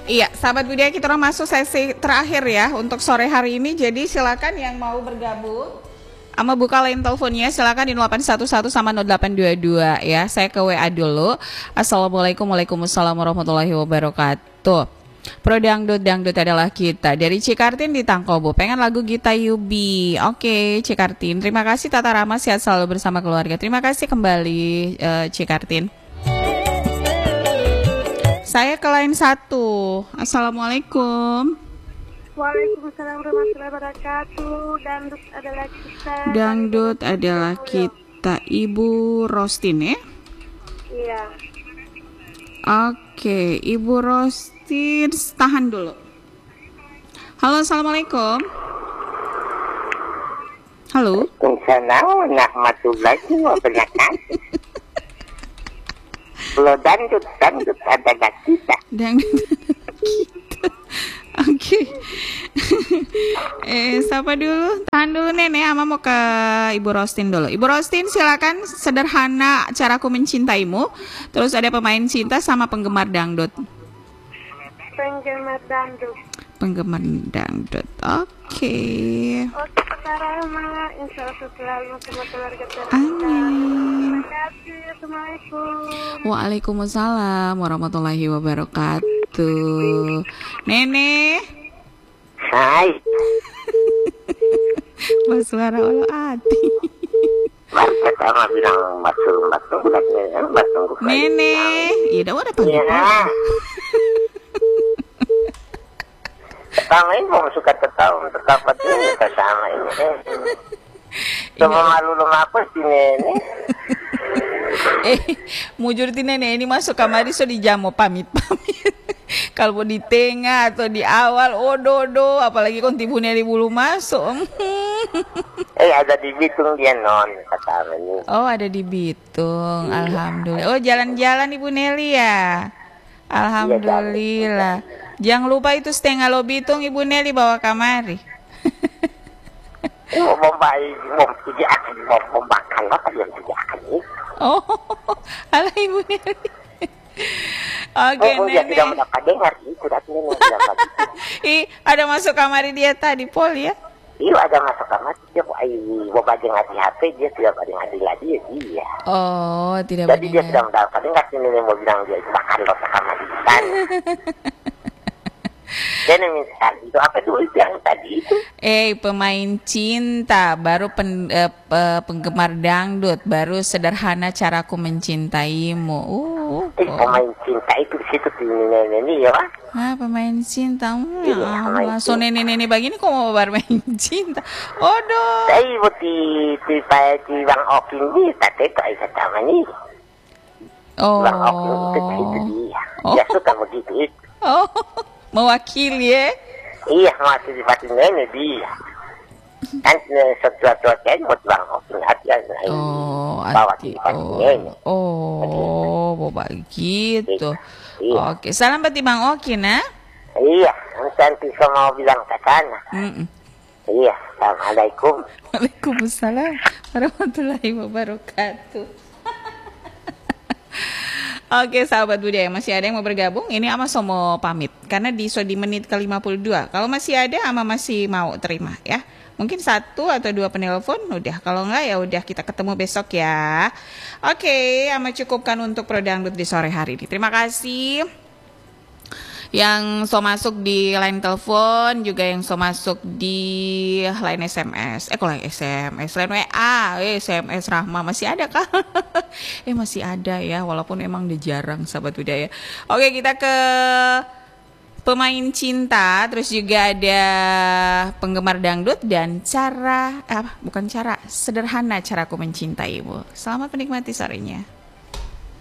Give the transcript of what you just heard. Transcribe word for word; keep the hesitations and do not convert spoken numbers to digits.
Iya, sahabat budaya, kita orang masuk sesi terakhir ya untuk sore hari ini. Jadi silakan yang mau bergabung sama buka line teleponnya, silakan di nol delapan satu satu sama nol delapan dua dua ya. Saya ke W A dulu. Assalamualaikum, waalaikumsalam warahmatullahi wabarakatuh. Pro Dangdut, Dangdut adalah kita. Dari Cikartin di Tangkobo, pengen lagu Gita Yubi. Oke, Cikartin. Terima kasih Tata Rama, sehat selalu bersama keluarga. Terima kasih kembali uh, Cikartin. Saya ke line satu. Assalamualaikum. Waalaikumsalam warahmatullahi wabarakatuh. Dangdut adalah kita. Dangdut adalah kita. Ibu Rostin ya? Iya. Oke, Ibu Rostin, tahan dulu. Halo, assalamualaikum. Halo. Assalamualaikum warahmatullahi wabarakatuh. Lo dangdut, dangdut adalah kita. Dangdut adalah kita. Oke. eh, siapa dulu? Tahan dulu Nenek, Ama mau ke Ibu Rostin dulu. Ibu Rostin, silakan. Sederhana Caraku Mencintaimu. Terus ada pemain cinta sama penggemar dangdut. Penggemar dangdut. Penggemar dangdut. Oke. Okay. Oke, Rama. Insya Allah selalu sama keluarga tercinta. Amin. Terima kasih. Assalamualaikum. Waalaikumsalam warahmatullahi wabarakatuh. Nenek. Hai. Mas suara olo ati. Baru pertama bilang masuk masuk bulannya masuk. Nenek. Iya, dah udah panggil. Iya. Pertama ini mau suka ketahuan terdapat ini bersama ini. Cuma malu lu apa sih Nenek? Eh, mujur ti Nenek ini masuk kamar so dijamu pamit-pamit. Kalau di tengah atau di awal, odo-odo, apalagi kon tibu Neli bulu masuk. Eh, ada di Bitung dia non kata ini. Oh, ada di Bitung. Iya. Alhamdulillah. Oh, jalan-jalan Ibu Neli ya. Alhamdulillah. Iya, jangan lupa itu setengah lo Bitung Ibu Neli bawa kamari. Oh, mau baik, mau tidak akan mau membakar apa yang tidak akan itu. Oh, alah Ibu Neli. Oke, oh, Nenek. Dia tidak mendapat dengar itu tadi Nenek bilang begitu. Ih, ada masuk kamar dia tadi, Pol ya? Iya, ada masuk kamar dia mau mau baca ngadi H P dia tidak pada ngadi lagi ya dia. Oh, tidak. Jadi dia sudah mendapat dengar sih Nenek mau bilang dia itu bakar lo kamar di sana. Dia minta itu apa dulu yang tadi itu? Eh, pemain cinta, baru pen, eh, penggemar dangdut, baru sederhana Caraku Mencintaimu. Uh, eh, oh. Pemain cinta itu di situ di Nenek ya, Pak? Ah, pemain cinta. Hmm, iya, Allah. So nenek-nenek begini kok mau bermain cinta. Odoh. Tapi buat di di di Bang Okin ini tadi tak bisa sama nih. Oh. Bang Okin itu itu dia. Oh. Dia suka begitu itu. Oh. Mewakili ya? Iya, masih di batin Nenek dia. Kan sesuatu yang buat Bang Okin hati aja. Oh, bawa hati. di batin Oh, Nenek. oh, oh, begitu. Iya. Oke, salam buat Bang Okin, nah. Iya, nanti saya mau bilang ke sana. Mm-mm. Iya, assalamualaikum. Waalaikumsalam warahmatullahi wabarakatuh. Oke, sahabat budaya, masih ada yang mau bergabung? Ini Ama mau pamit karena di so di menit ke lima puluh dua. Kalau masih ada, Ama masih mau terima ya. Mungkin satu atau dua penelpon udah. Kalau enggak ya udah, kita ketemu besok ya. Oke, Ama cukupkan untuk Pro Dangdut di sore hari ini. Terima kasih yang so masuk di line telepon, juga yang so masuk di line S M S. Eh, kok line S M S, line W A, eh, S M S Rahma masih ada kah? eh masih ada ya, walaupun emang udah jarang sahabat budaya. Oke, kita ke pemain cinta, terus juga ada penggemar dangdut dan cara, ah, bukan cara, sederhana Caraku Mencintaimu. Selamat menikmati sorenya.